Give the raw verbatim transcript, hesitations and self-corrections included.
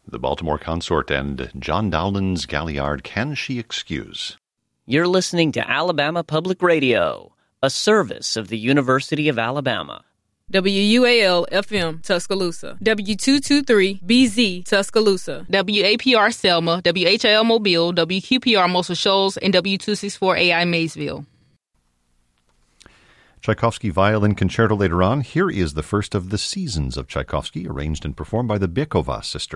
The Baltimore Consort and John Dowland's Galliard, Can She Excuse? You're listening to Alabama Public Radio, a service of the University of Alabama. W U A L F M Tuscaloosa, W two twenty-three B Z Tuscaloosa, W A P R Selma, W H I L Mobile, W Q P R Muscle Shoals, and W two sixty-four A I Maysville. Tchaikovsky Violin Concerto later on. Here is the first of the seasons of Tchaikovsky, arranged and performed by the Byakova sisters.